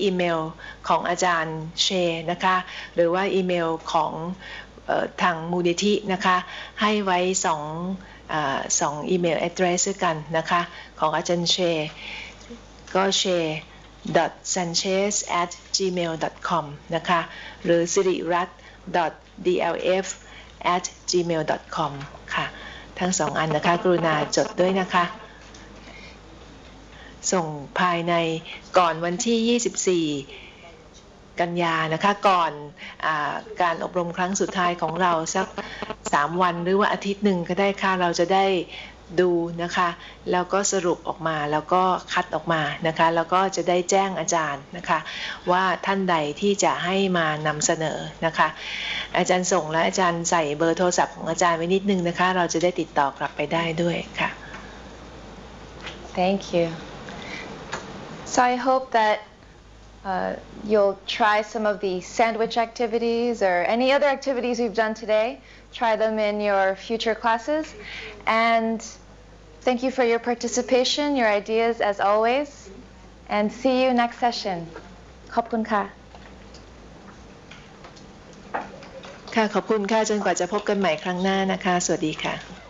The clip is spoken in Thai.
อีเมลของอาจารย์เชนะคะหรือว่าอีเมลของทางมูลนิธินะคะให้ไว้สองอีเมล address ด้วยกันนะคะของอาจารย์เชก็เชsanchez@gmail.com นะคะหรือสิริรัตน์ .dlf@gmail.com ค่ะทั้งสองอันนะคะกรุณาจดด้วยนะคะส่งภายในก่อนวันที่24กันยานะคะก่อนการอบรมครั้งสุดท้ายของเราสัก3วันหรือว่าอาทิตย์หนึ่งก็ได้ค่ะเราจะได้ดูนะคะแล้วก็สรุปออกมาแล้วก็คัดออกมานะคะแล้วก็จะได้แจ้งอาจารย์นะคะว่าท่านใดที่จะให้มานำเสนอนะคะอาจารย์ส่งและอาจารย์ใส่เบอร์โทรศัพท์ของอาจารย์ไว้นิดนึงนะคะเราจะได้ติดต่อกลับไปได้ด้วยค่ะ Thank you. So I hope that you'll try some of the sandwich activities or any other activities we've done today. Try them in your future classes. And thank you for your participation, your ideas as always. And see you next session. ขอบคุณค่ะค่ะขอบคุณค่ะจนกว่าจะพบกันใหม่ครั้งหน้านะคะสวัสดีค่ะ